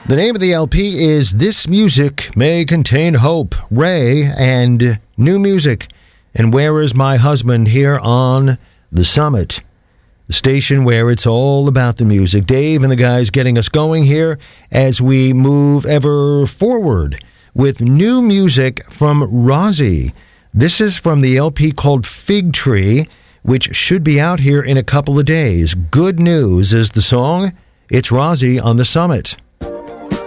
The name of the LP is This Music May Contain Hope, Ray, and new music. And Where Is My Husband here on The Summit, the station where it's all about the music. Dave and the guys getting us going here as we move ever forward with new music from Rozzy. This is from the LP called Fig Tree, which should be out here in a couple of days. Good News is the song. It's Rozzy on The Summit.